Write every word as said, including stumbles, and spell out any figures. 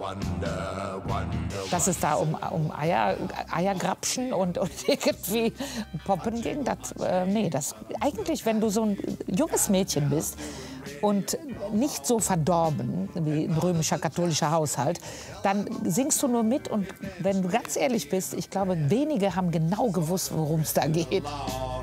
Dass es da um, um Eier, Eiergrapschen und, und irgendwie Poppen ging, das, äh, nee, das, eigentlich, wenn du so ein junges Mädchen bist und nicht so verdorben wie ein römischer katholischer Haushalt, dann singst du nur mit und wenn du ganz ehrlich bist, ich glaube, wenige haben genau gewusst, worum es da geht.